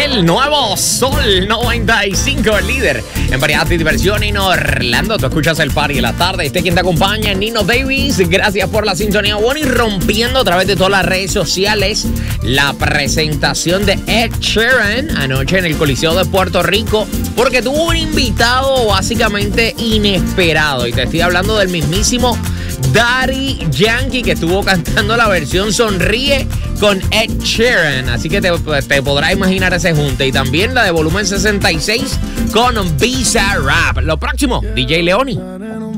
el nuevo Sol 95, el líder en variedad y diversión en Orlando. Tú escuchas el party en la tarde. Este quien te acompaña, Nino Davis. Gracias por la sintonía. Bueno, y rompiendo a través de todas las redes sociales la presentación de Ed Sheeran anoche en el Coliseo de Puerto Rico, porque tuvo un invitado básicamente inesperado. Y te estoy hablando del mismísimo Daddy Yankee, que estuvo cantando la versión Sonríe con Ed Sheeran. Así que te podrás imaginar ese junte. Y también la de Volumen 66 con Bizarrap. Lo próximo, DJ Leoni.